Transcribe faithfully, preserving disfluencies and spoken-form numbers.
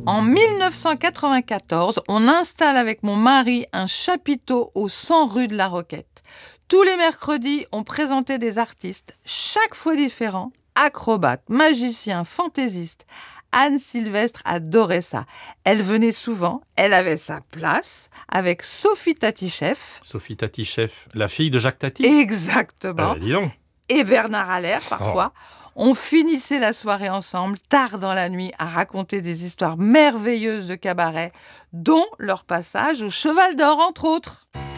En dix-neuf cent quatre-vingt-quatorze, on installe avec mon mari un chapiteau au cent rue de la Roquette. Tous les mercredis, on présentait des artistes, chaque fois différents, acrobates, magiciens, fantaisistes. Anne Sylvestre adorait ça. Elle venait souvent, elle avait sa place avec Sophie Tati-Chef. Sophie Tati-Chef, la fille de Jacques Tati ? Exactement. Euh, dis donc. Et Bernard Haller, parfois. Oh. On finissait la soirée ensemble, tard dans la nuit, à raconter des histoires merveilleuses de cabaret, dont leur passage au Cheval d'Or, entre autres.